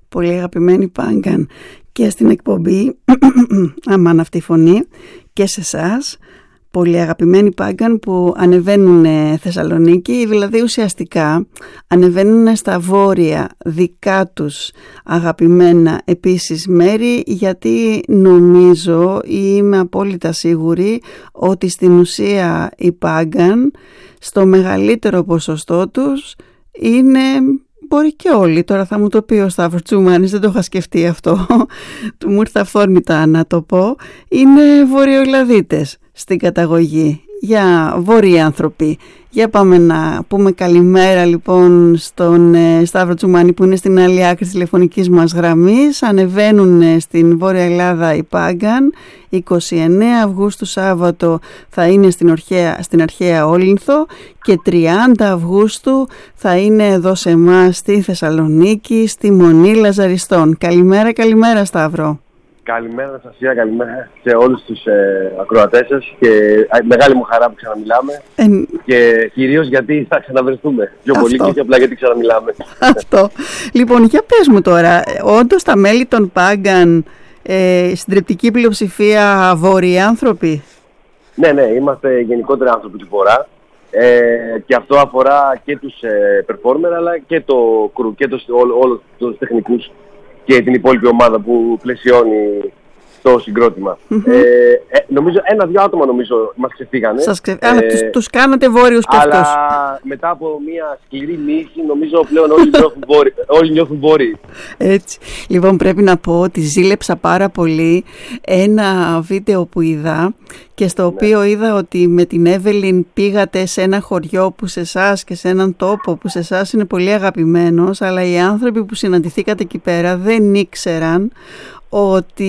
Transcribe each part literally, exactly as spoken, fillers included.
πολύ αγαπημένη Πάγκαν, και στην εκπομπή Αμάν αυτή η φωνή, και σε εσάς, πολύ αγαπημένοι Πάγκαν που ανεβαίνουν Θεσσαλονίκη, δηλαδή ουσιαστικά ανεβαίνουν στα βόρεια δικά τους αγαπημένα επίσης μέρη, γιατί νομίζω ή είμαι απόλυτα σίγουρη ότι στην ουσία οι Πάγκαν στο μεγαλύτερο ποσοστό τους είναι, μπορεί και όλοι, τώρα θα μου το πει ο Σταύρος Τσουμάνης, δεν το είχα σκεφτεί αυτό, του μου ήρθε αυθόρμητα να το πω, είναι βορειοελλαδίτες στην καταγωγή, για βόρειοι άνθρωποι. Για πάμε να πούμε καλημέρα λοιπόν στον ε, Σταύρο Τσουμάνη που είναι στην άλλη άκρη της τηλεφωνικής μας γραμμής. Ανεβαίνουν ε, στην Βόρεια Ελλάδα η Πάγκαν. είκοσι εννέα Αυγούστου Σάββατο θα είναι στην, Ορχαία, στην αρχαία Όλυνθο και τριάντα Αυγούστου θα είναι εδώ σε εμάς στη Θεσσαλονίκη, στη Μονή Λαζαριστών. Καλημέρα, καλημέρα Σταύρο. Καλημέρα Αναστασία, καλημέρα σε όλους τους ε, ακροατές σας και ε, μεγάλη μου χαρά που ξαναμιλάμε ε, και κυρίως γιατί θα ξαναβρεθούμε πιο αυτό. Πολύ και όχι απλά γιατί ξαναμιλάμε. Αυτό. Λοιπόν, για πες μου τώρα, όντως τα μέλη των Πάγκαν ε, συντριπτική πλειοψηφία βόρειοι άνθρωποι? Ναι, ναι, είμαστε γενικότερα άνθρωποι του Βορρά ε, και αυτό αφορά και τους ε, performer αλλά και το κρου και το, όλο, όλο τους τεχνικούς και την υπόλοιπη ομάδα που πλαισιώνει το συγκρότημα. Mm-hmm. Ε, ε, νομίζω ένα-δυο άτομα νομίζω μας ξεφύγανε. Σας ξε... ε, Α, τους, τους κάνατε βόρειους και αλλά αυτούς. Αλλά μετά από μια σκληρή μύχη νομίζω πλέον όλοι νιώθουν βόρειοι. Όλοι νιώθουν βόρειοι. Έτσι. Λοιπόν, πρέπει να πω ότι ζήλεψα πάρα πολύ ένα βίντεο που είδα και στο οποίο ναι. είδα ότι με την Εύελιν πήγατε σε ένα χωριό που σε εσάς και σε έναν τόπο που σε εσάς είναι πολύ αγαπημένος, αλλά οι άνθρωποι που συναντηθήκατε εκεί πέρα δεν ήξεραν ότι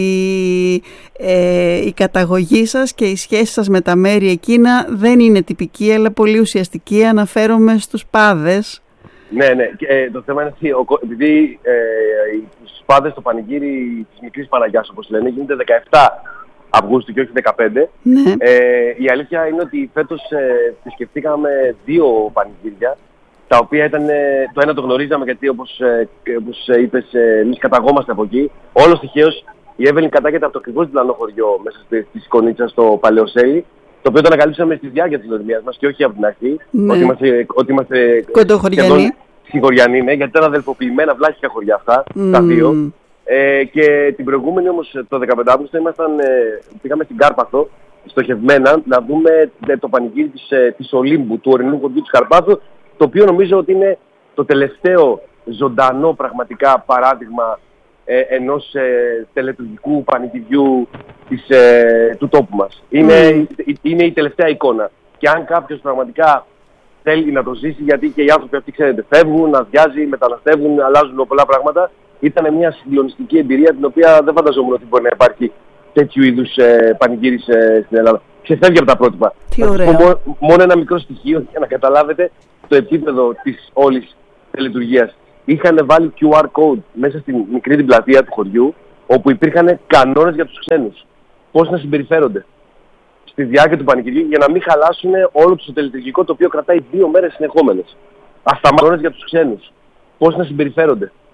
ε, η καταγωγή σας και η σχέση σας με τα μέρη εκείνα δεν είναι τυπική αλλά πολύ ουσιαστική. Αναφέρομαι στους Πάδες. Ναι, ναι. Και, ε, το θέμα είναι ότι επειδή ε, στους Πάδες το πανηγύρι της Μικρής Παναγιάς, όπως λένε, γίνεται δεκαεπτά Αυγούστου και όχι δεκαπέντε. Ναι. Ε, η αλήθεια είναι ότι φέτος ε, επισκεφτήκαμε δύο πανηγύρια, τα οποία ήταν, το ένα το γνωρίζαμε γιατί όπως, ε, όπως είπες ε, εμείς καταγόμαστε από εκεί. Όλος τυχαίως η Εύελιν κατάγεται από το ακριβώς διπλανό χωριό μέσα στη, στη Σκονίτσα στο Παλαιοσέλι, το οποίο το ανακαλύψαμε στη διάρκεια της γνωριμίας μας και όχι από την αρχή, ναι. ότι είμαστε, ότι είμαστε κοντοχωριανοί. Συγχωριανοί, ναι, γιατί ήταν αδελφοποιημένα βλάχικα χωριά αυτά, mm. τα δύο. Ε, και την προηγούμενη όμως το δεκαπέντε Αυγούστου ήμασταν, ε, πήγαμε στην Κάρπαθο στοχευμένα να δούμε ε, το πανηγύρι της, ε, της Ολύμπου, του ορεινού χωριού της Καρπάθου, το οποίο νομίζω ότι είναι το τελευταίο ζωντανό πραγματικά παράδειγμα ε, ενός ε, τελετουργικού πανηγυριού της, ε, του τόπου μας. Είναι, mm. είναι η τελευταία εικόνα. Και αν κάποιος πραγματικά θέλει να το ζήσει, γιατί και οι άνθρωποι αυτοί ξέρετε φεύγουν, αδειάζει, μεταναστεύουν, αλλάζουν πολλά πράγματα, ήταν μια συγκλονιστική εμπειρία την οποία δεν φανταζόμουν ότι μπορεί να υπάρχει τέτοιου είδους ε, πανηγύρι ε, στην Ελλάδα. Ξεφεύγει από τα πρότυπα. Τι ωραία. Μόνο, μόνο ένα μικρό στοιχείο για να καταλάβετε το επίπεδο της όλης τελετουργίας. Είχαν βάλει κιου αρ code μέσα στην μικρή την πλατεία του χωριού, όπου υπήρχαν κανόνες για τους ξένους. Πώς να συμπεριφέρονται στη διάρκεια του πανηγυριού για να μην χαλάσουν όλο το τελετουργικό, το οποίο κρατάει δύο μέρες συνεχόμενες. Ασταμάτητες για τους ξένους. Πώς να συμπεριφέρονται.